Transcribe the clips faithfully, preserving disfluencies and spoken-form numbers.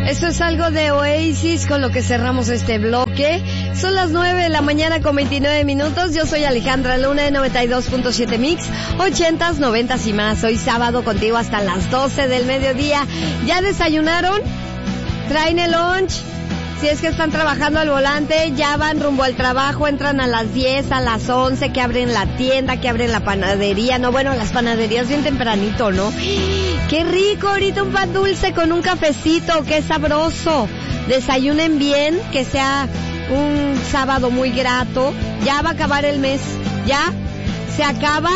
Eso es algo de Oasis con lo que cerramos este bloque. Son las nueve de la mañana con veintinueve minutos. Yo soy Alejandra Luna de noventa y dos punto siete Mix, ochentas, noventas y más. Hoy sábado contigo hasta las doce del mediodía. ¿Ya desayunaron? ¿Traen el lunch? Si es que están trabajando al volante, ya van rumbo al trabajo, entran a las diez, a las once, que abren la tienda, que abren la panadería. No, bueno, las panaderías bien tempranito, ¿no? ¡Qué rico! Ahorita un pan dulce con un cafecito, ¡qué sabroso! Desayunen bien, que sea un sábado muy grato. Ya va a acabar el mes, ya se acaba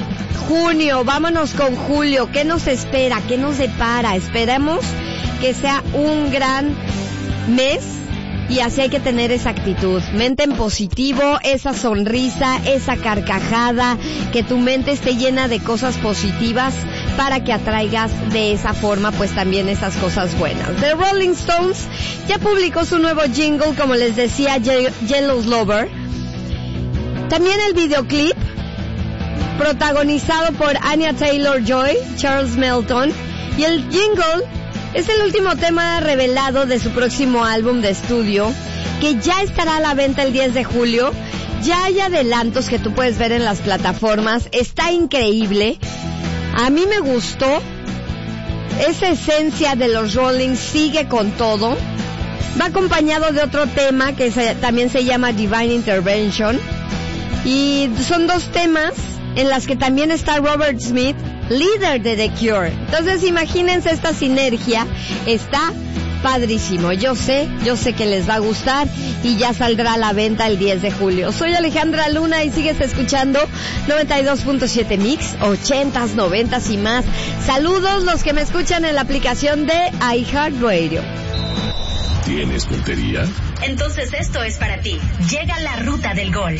junio, vámonos con julio. ¿Qué nos espera? ¿Qué nos depara? Esperemos que sea un gran mes y así hay que tener esa actitud, mente en positivo, esa sonrisa, esa carcajada, que tu mente esté llena de cosas positivas para que atraigas de esa forma pues también esas cosas buenas. The Rolling Stones ya publicó su nuevo jingle, como les decía, Yellow Lover. También el videoclip protagonizado por Anya Taylor-Joy, Charles Melton, y el jingle es el último tema revelado de su próximo álbum de estudio, que ya estará a la venta el diez de julio. Ya hay adelantos que tú puedes ver en las plataformas. Está increíble. A mí me gustó. Esa esencia de los Rolling sigue con todo. Va acompañado de otro tema que se, también se llama Divine Intervention. Y son dos temas en las que también está Robert Smith, líder de The Cure. Entonces imagínense esta sinergia, está padrísimo. Yo sé, yo sé que les va a gustar y ya saldrá a la venta el diez de julio. Soy Alejandra Luna y sigues escuchando noventa y dos punto siete Mix, ochentas, noventas y más. Saludos los que me escuchan en la aplicación de iHeartRadio. ¿Tienes puntería? Entonces esto es para ti. Llega la ruta del gol.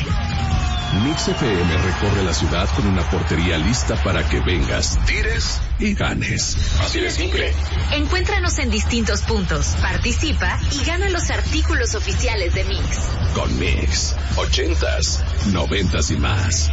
Mix F M recorre la ciudad con una portería lista para que vengas, tires y ganes. Así de simple. Encuéntranos en distintos puntos, participa y gana los artículos oficiales de Mix. Con Mix, ochentas, noventas y más.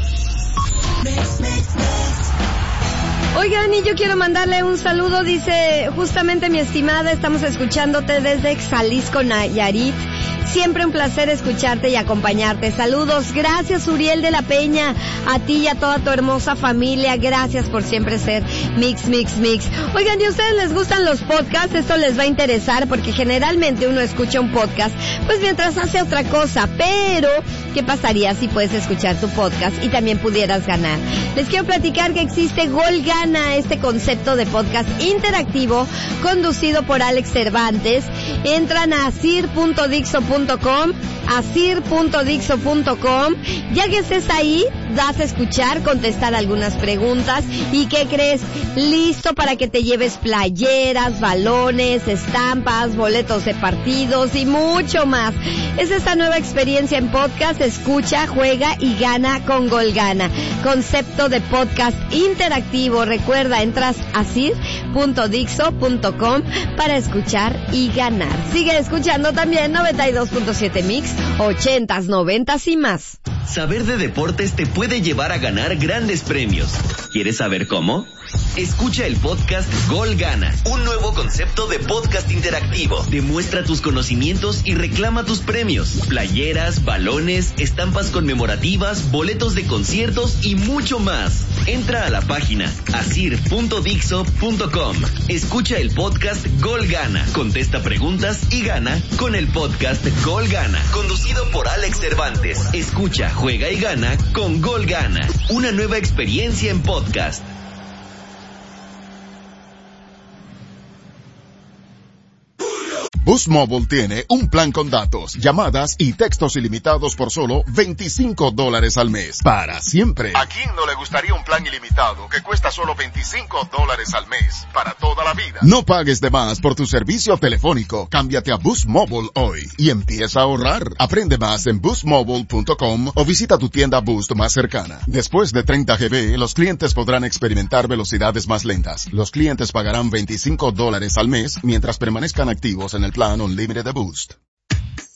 Mix, mix, mix. Oigan, y yo quiero mandarle un saludo, dice justamente mi estimada, estamos escuchándote desde Xalisco, Nayarit. Siempre un placer escucharte y acompañarte. Saludos, gracias Uriel de la Peña, a ti y a toda tu hermosa familia. Gracias por siempre ser Mix, Mix, Mix. Oigan, ¿y a ustedes les gustan los podcasts? Esto les va a interesar porque generalmente uno escucha un podcast pues mientras hace otra cosa. Pero, ¿qué pasaría si puedes escuchar tu podcast y también pudieras ganar? Les quiero platicar que existe Gol Gana, este concepto de podcast interactivo conducido por Alex Cervantes. Entran a asir punto dixo punto com, asir punto dixo punto com. Ya que estés ahí, das a escuchar, contestar algunas preguntas. ¿Y qué crees? Listo para que te lleves playeras, balones, estampas, boletos de partidos y mucho más. Es esta nueva experiencia en podcast. Escucha, juega y gana con Gol Gana. Concepto de podcast interactivo. Recuerda, entras a asir punto dixo punto com para escuchar y ganar. Sigue escuchando también noventa y dos punto siete Mix, ochentas, noventas y más. Saber de deportes te puede llevar a ganar grandes premios. ¿Quieres saber cómo? Escucha el podcast Gol Gana, un nuevo concepto de podcast interactivo. Demuestra tus conocimientos y reclama tus premios. Playeras, balones, estampas conmemorativas, boletos de conciertos y mucho más. Entra a la página asir punto dixo punto com. Escucha el podcast Gol Gana. Contesta preguntas y gana con el podcast Gol Gana, conducido por Alex Cervantes. Escucha, juega y gana con Gol Gana. Una nueva experiencia en podcast. Boost Mobile tiene un plan con datos, llamadas y textos ilimitados por solo veinticinco dólares al mes. Para siempre. ¿A quién no le gustaría un plan ilimitado que cuesta solo veinticinco dólares al mes? Para toda la vida. No pagues de más por tu servicio telefónico. Cámbiate a Boost Mobile hoy y empieza a ahorrar. Aprende más en boost mobile punto com o visita tu tienda Boost más cercana. Después de treinta gigabytes, los clientes podrán experimentar velocidades más lentas. Los clientes pagarán veinticinco dólares al mes mientras permanezcan activos en el plan Unlimited de Boost.